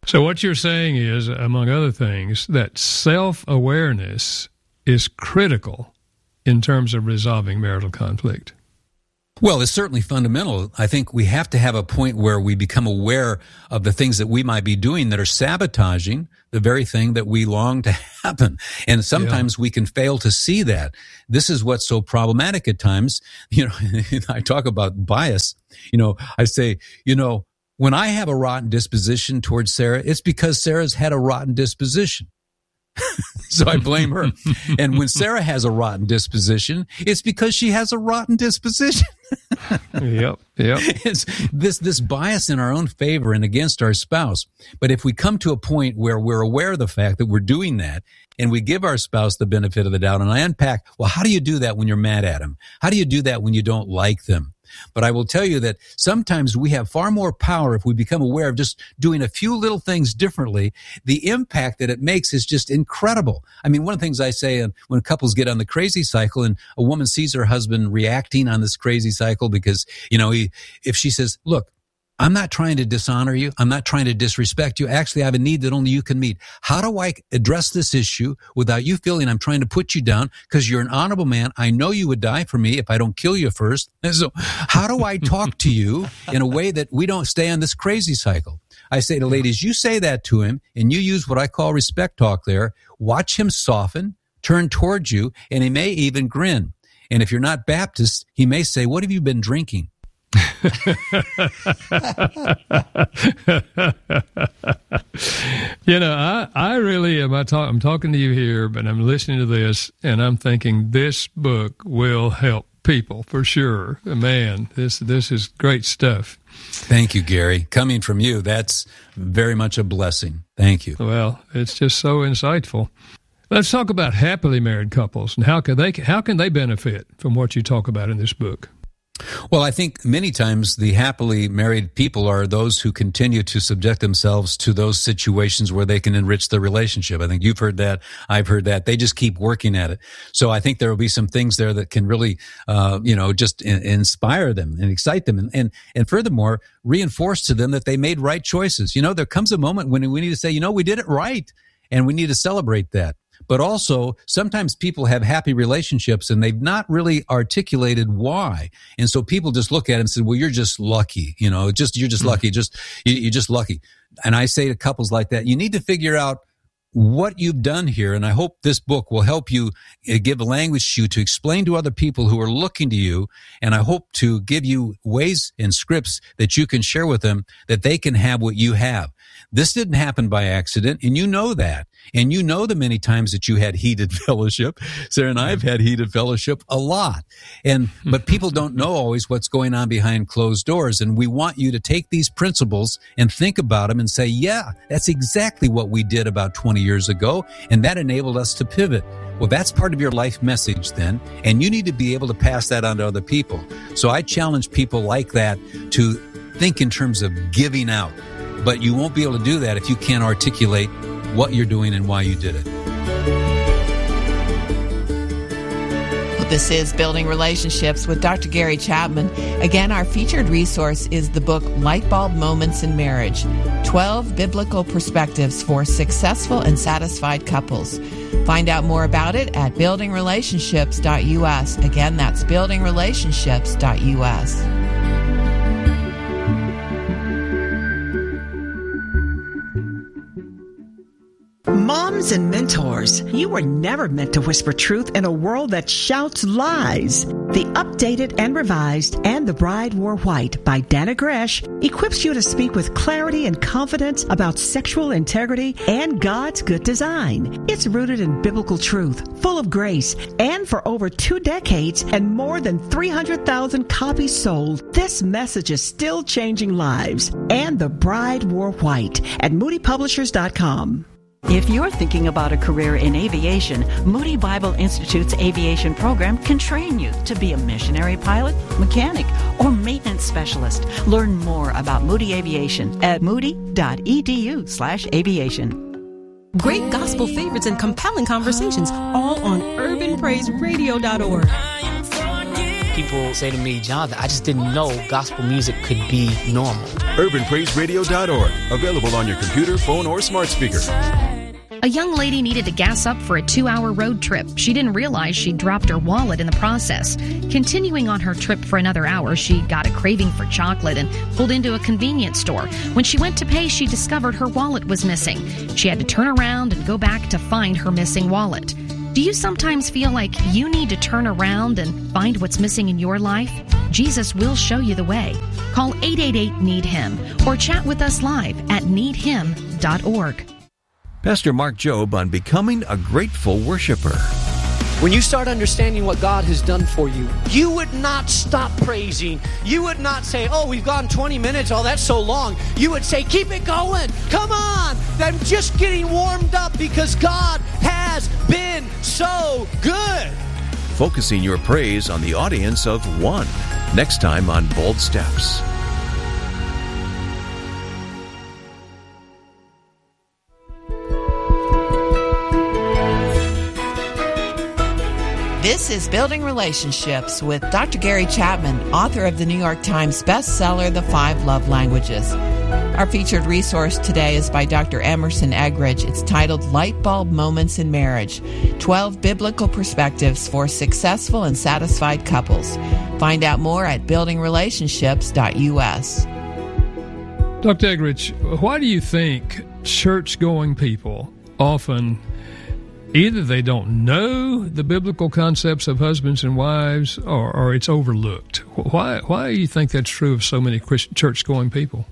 So what you're saying is, among other things, that self-awareness is critical in terms of resolving marital conflict. Well, it's certainly fundamental. I think we have to have a point where we become aware of the things that we might be doing that are sabotaging the very thing that we long to happen. And sometimes yeah. we can fail to see that. This is what's so problematic at times. You know, I talk about bias. You know, I say, you know, when I have a rotten disposition towards Sarah, it's because Sarah's had a rotten disposition. So I blame her. And when Sarah has a rotten disposition, it's because she has a rotten disposition. Yep, yep. It's this this bias in our own favor and against our spouse. But if we come to a point where we're aware of the fact that we're doing that, and we give our spouse the benefit of the doubt, and I unpack, well, how do you do that when you're mad at them? How do you do that when you don't like them? But I will tell you that sometimes we have far more power if we become aware of just doing a few little things differently. The impact that it makes is just incredible. I mean, one of the things I say when couples get on the crazy cycle and a woman sees her husband reacting on this crazy cycle because, you know, he, if she says, look, I'm not trying to dishonor you. I'm not trying to disrespect you. Actually, I have a need that only you can meet. How do I address this issue without you feeling I'm trying to put you down? Because you're an honorable man. I know you would die for me if I don't kill you first. And so how do I talk to you in a way that we don't stay on this crazy cycle? I say to ladies, you say that to him and you use what I call respect talk there. Watch him soften, turn towards you, and he may even grin. And if you're not Baptist, he may say, what have you been drinking? You know, I, I really am. I talk, I'm talking to you here, but I'm listening to this, and I'm thinking this book will help people for sure. Man, this this is great stuff. Thank you, Gary. Coming from you, that's very much a blessing. Thank you. Well, it's just so insightful. Let's talk about happily married couples and how can they how can they benefit from what you talk about in this book. Well, I think many times the happily married people are those who continue to subject themselves to those situations where they can enrich the relationship. I think you've heard that. I've heard that. They just keep working at it. So I think there will be some things there that can really, uh, you know, just in, inspire them and excite them. And, and, and furthermore, reinforce to them that they made right choices. You know, there comes a moment when we need to say, you know, we did it right. And we need to celebrate that. But also, sometimes people have happy relationships and they've not really articulated why. And so people just look at it and say, well, you're just lucky. You know, just, you're just lucky. Just, you, you're just lucky. And I say to couples like that, you need to figure out what you've done here. And I hope this book will help you give a language to you to explain to other people who are looking to you. And I hope to give you ways and scripts that you can share with them that they can have what you have. This didn't happen by accident, and you know that. And you know the many times that you had heated fellowship. Sarah and I have had heated fellowship a lot. And but people don't know always what's going on behind closed doors. And we want you to take these principles and think about them and say, yeah, that's exactly what we did about twenty years ago. And that enabled us to pivot. Well, that's part of your life message then. And you need to be able to pass that on to other people. So I challenge people like that to think in terms of giving out. But you won't be able to do that if you can't articulate what you're doing and why you did it. This is Building Relationships with Doctor Gary Chapman. Again, our featured resource is the book Lightbulb Moments in Marriage, twelve Biblical Perspectives for Successful and Satisfied Couples. Find out more about it at building relationships dot u s. Again, that's building relationships dot u s. Moms and mentors, you were never meant to whisper truth in a world that shouts lies. The Updated and Revised and The Bride Wore White by Dana Gresh equips you to speak with clarity and confidence about sexual integrity and God's good design. It's rooted in biblical truth, full of grace, and for over two decades and more than three hundred thousand copies sold, this message is still changing lives. And The Bride Wore White at moody publishers dot com. If you're thinking about a career in aviation, Moody Bible Institute's aviation program can train you to be a missionary pilot, mechanic, or maintenance specialist. Learn more about Moody Aviation at moody.edu slash aviation. Great gospel favorites and compelling conversations, all on urban praise radio dot org. people say to me, Jonathan, I just didn't know gospel music could be normal. urban praise radio dot org. Available on your computer, phone, or smart speaker. A young lady needed to gas up for a two-hour road trip. She didn't realize she'd dropped her wallet in the process. Continuing on her trip for another hour, she got a craving for chocolate and pulled into a convenience store. When she went to pay, she discovered her wallet was missing. She had to turn around and go back to find her missing wallet. Do you sometimes feel like you need to turn around and find what's missing in your life? Jesus will show you the way. Call eight eight eight, need him or chat with us live at need him dot org. Pastor Mark Jobe on becoming a grateful worshiper. When you start understanding what God has done for you, you would not stop praising. You would not say, oh, we've gone twenty minutes. Oh, that's so long. You would say, keep it going. Come on. I'm just getting warmed up because God has been so good. Focusing your praise on the audience of one. Next time on Bold Steps. This is Building Relationships with Doctor Gary Chapman, author of the New York Times bestseller, The Five Love Languages. Our featured resource today is by Doctor Emerson Eggridge. It's titled Light Bulb Moments in Marriage, twelve Biblical Perspectives for Successful and Satisfied Couples. Find out more at building relationships dot u s. Doctor Eggridge, why do you think church-going people often either they don't know the biblical concepts of husbands and wives, or, or it's overlooked? Why Why do you think that's true of so many Christian church-going people?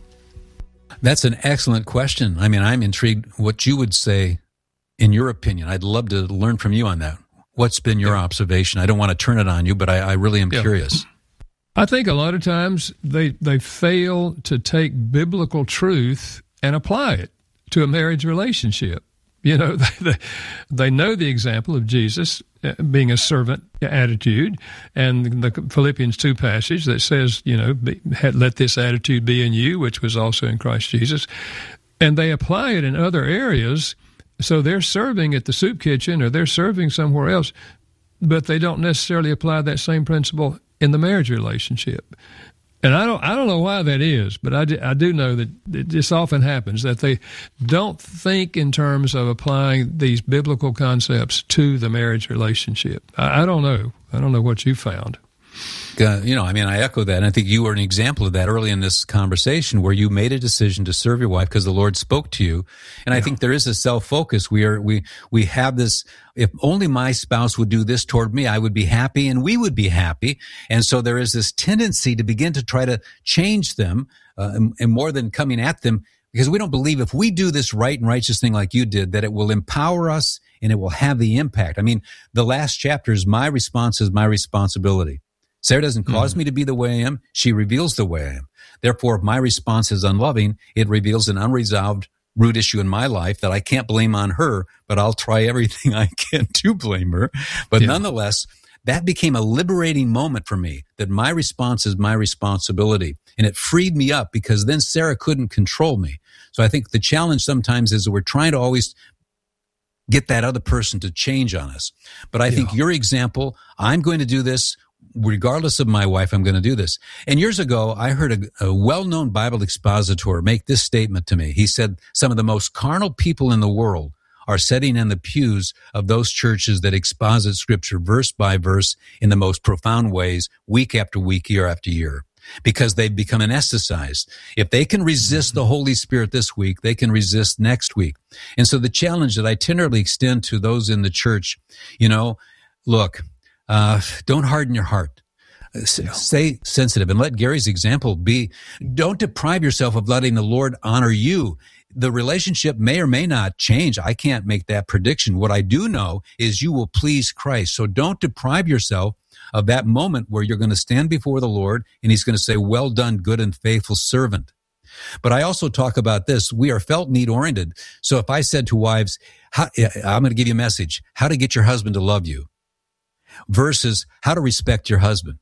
That's an excellent question. I mean, I'm intrigued what you would say in your opinion. I'd love to learn from you on that. What's been your yeah. observation? I don't want to turn it on you, but I, I really am yeah. curious. I think a lot of times they, they fail to take biblical truth and apply it to a marriage relationship. You know, they, they know the example of Jesus being a servant attitude, and the Philippians two passage that says, you know, be, let this attitude be in you, which was also in Christ Jesus. And they apply it in other areas, so they're serving at the soup kitchen or they're serving somewhere else, but they don't necessarily apply that same principle in the marriage relationship. And I don't I don't know why that is, but I do, I do know that this often happens, that they don't think in terms of applying these biblical concepts to the marriage relationship. I, I don't know. I don't know what you found. Uh, you know, I mean, I echo that. And I think you were an example of that early in this conversation where you made a decision to serve your wife because the Lord spoke to you. And yeah. I think there is a self-focus. We are, we, we have this, if only my spouse would do this toward me, I would be happy and we would be happy. And so there is this tendency to begin to try to change them, uh, and, and more than coming at them, because we don't believe if we do this right and righteous thing like you did, that it will empower us and it will have the impact. I mean, the last chapter is my response is my responsibility. Sarah doesn't cause mm-hmm. me to be the way I am. She reveals the way I am. Therefore, if my response is unloving, it reveals an unresolved root issue in my life that I can't blame on her, but I'll try everything I can to blame her. But yeah. nonetheless, that became a liberating moment for me, that my response is my responsibility. And it freed me up because then Sarah couldn't control me. So I think the challenge sometimes is that we're trying to always get that other person to change on us. But I yeah. think your example, I'm going to do this. Regardless of my wife, I'm going to do this. And years ago, I heard a, a well-known Bible expositor make this statement to me. He said, some of the most carnal people in the world are sitting in the pews of those churches that exposit Scripture verse by verse in the most profound ways, week after week, year after year, because they've become anesthetized. If they can resist the Holy Spirit this week, they can resist next week. And so the challenge that I tenderly extend to those in the church, you know, look, Uh, don't harden your heart. S- stay sensitive and let Gary's example be, don't deprive yourself of letting the Lord honor you. The relationship may or may not change. I can't make that prediction. What I do know is you will please Christ. So don't deprive yourself of that moment where you're going to stand before the Lord and he's going to say, well done, good and faithful servant. But I also talk about this. We are felt need oriented. So if I said to wives, how, I'm going to give you a message, how to get your husband to love you, versus how to respect your husband.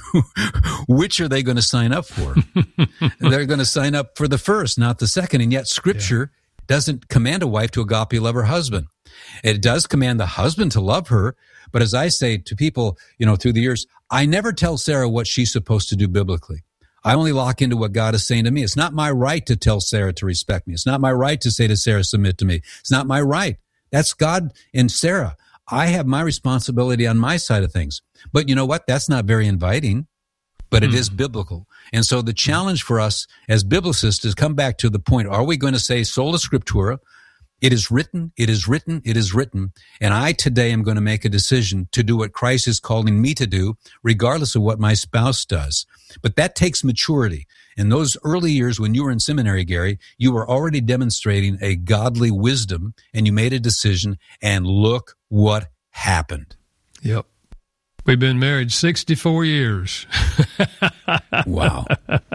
Which are they going to sign up for? They're going to sign up for the first, not the second. And yet Scripture yeah. doesn't command a wife to agape love her husband. It does command the husband to love her, But as I say to people, you know, through the years, I never tell Sarah what she's supposed to do biblically. I only lock into what God is saying to me. It's not my right to tell Sarah to respect me. It's not my right to say to Sarah, submit to me. It's not my right. That's God and Sarah. I have my responsibility on my side of things. But you know what? That's not very inviting, but it mm. is biblical. And so the challenge for us as biblicists is come back to the point, are we going to say sola scriptura? It is written, it is written, it is written. And I today am going to make a decision to do what Christ is calling me to do, regardless of what my spouse does. But that takes maturity. In those early years when you were in seminary, Gary, you were already demonstrating a godly wisdom, and you made a decision, and look what happened. Yep. We've been married sixty-four years. Wow.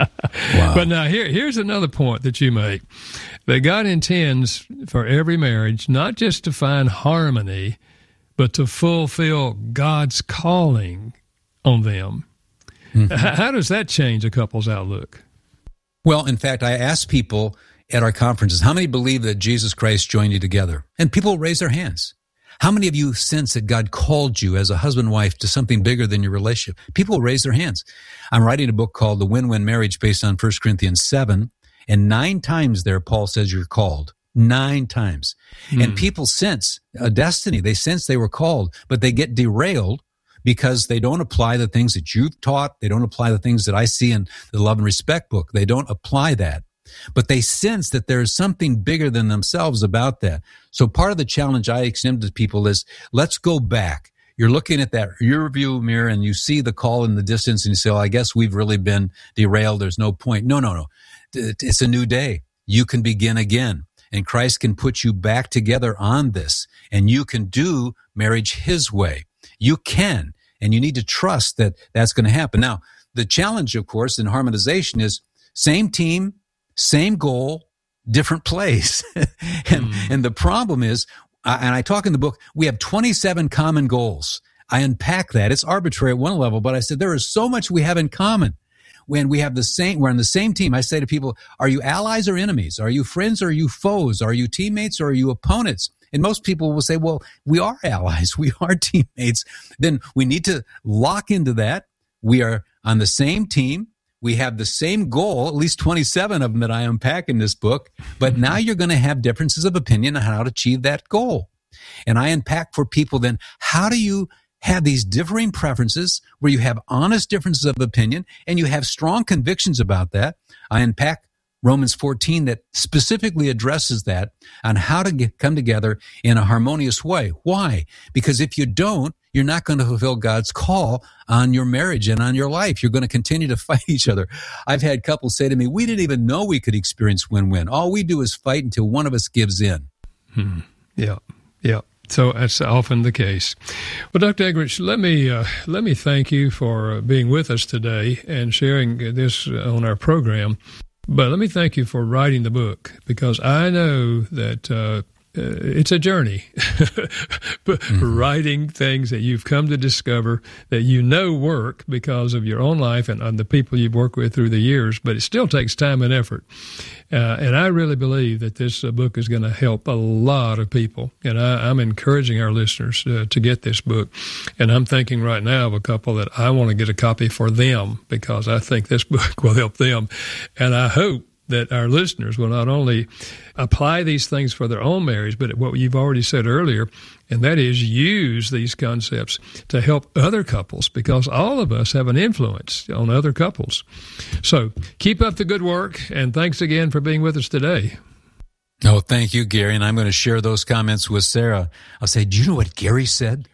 Wow. But now here, here's another point that you make, that God intends for every marriage not just to find harmony, but to fulfill God's calling on them. Mm-hmm. H- how does that change a couple's outlook? Well, in fact, I ask people at our conferences, how many believe that Jesus Christ joined you together? And people raise their hands. How many of you sense that God called you as a husband and wife to something bigger than your relationship? People raise their hands. I'm writing a book called The Win-Win Marriage based on First Corinthians seven, and nine times there Paul says you're called. Nine times. Hmm. And people sense a destiny. They sense they were called, but they get derailed because they don't apply the things that you've taught. They don't apply the things that I see in the Love and Respect book. They don't apply that. But they sense that there is something bigger than themselves about that. So part of the challenge I extend to people is, let's go back. You're looking at that rearview mirror and you see the call in the distance and you say, oh, I guess we've really been derailed. There's no point. No, no, no. It's a new day. You can begin again. And Christ can put you back together on this. And you can do marriage His way. You can. And you need to trust that that's going to happen. Now, the challenge, of course, in harmonization is same team, same goal, different place. and, mm. and the problem is, and I talk in the book, we have twenty-seven common goals. I unpack that. It's arbitrary at one level, but I said there is so much we have in common. When we have the same, we're on the same team. I say to people, are you allies or enemies? Are you friends or are you foes? Are you teammates or are you opponents? And most people will say, well, we are allies. We are teammates. Then we need to lock into that. We are on the same team. We have the same goal, at least twenty-seven of them that I unpack in this book. But now you're going to have differences of opinion on how to achieve that goal. And I unpack for people then, how do you have these differing preferences where you have honest differences of opinion and you have strong convictions about that? I unpack Romans fourteen that specifically addresses that on how to get, come together in a harmonious way. Why? Because if you don't, you're not going to fulfill God's call on your marriage and on your life. You're going to continue to fight each other. I've had couples say to me, we didn't even know we could experience win-win. All we do is fight until one of us gives in. Hmm. Yeah, yeah. So that's often the case. Well, Doctor Eggerichs, let me uh, let me thank you for being with us today and sharing this on our program. But let me thank you for writing the book, because I know that uh, it's a journey. But mm-hmm. writing things that you've come to discover that you know work because of your own life and, and the people you've worked with through the years, but it still takes time and effort. Uh, and I really believe that this uh, book is going to help a lot of people. And I, I'm encouraging our listeners uh, to get this book. And I'm thinking right now of a couple that I want to get a copy for them, because I think this book will help them. And I hope that our listeners will not only apply these things for their own marriage, but what you've already said earlier, and that is use these concepts to help other couples, because all of us have an influence on other couples. So keep up the good work, and thanks again for being with us today. Oh, thank you, Gary, and I'm going to share those comments with Sarah. I'll say, do you know what Gary said?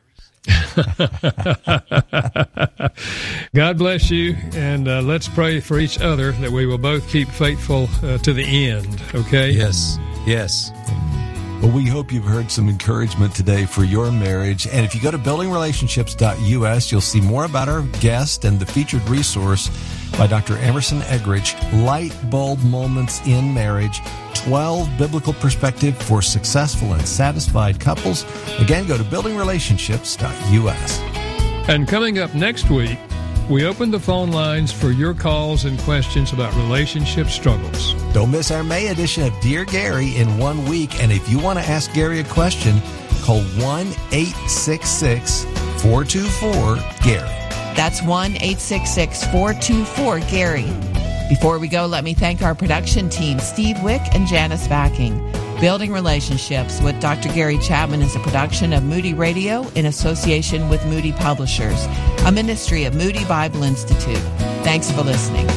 God bless you, and uh, let's pray for each other that we will both keep faithful uh, to the end, okay? Yes, yes. Well, we hope you've heard some encouragement today for your marriage. And if you go to building relationships dot U S, you'll see more about our guest and the featured resource by Doctor Emerson Eggerich, Light Bulb Moments in Marriage, twelve Biblical Perspective for Successful and Satisfied Couples. Again, go to building relationships dot U S. And coming up next week, we open the phone lines for your calls and questions about relationship struggles. Don't miss our May edition of Dear Gary in one week. And if you want to ask Gary a question, call one eight six six, four two four, Gary. That's one eight six six, four two four, Gary. Before we go, let me thank our production team, Steve Wick and Janice Backing. Building Relationships with Doctor Gary Chapman is a production of Moody Radio in association with Moody Publishers, a ministry of Moody Bible Institute. Thanks for listening.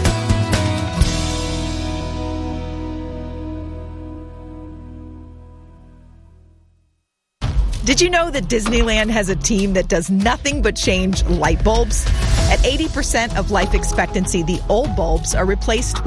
Did you know that Disneyland has a team that does nothing but change light bulbs? At eighty percent of life expectancy, the old bulbs are replaced with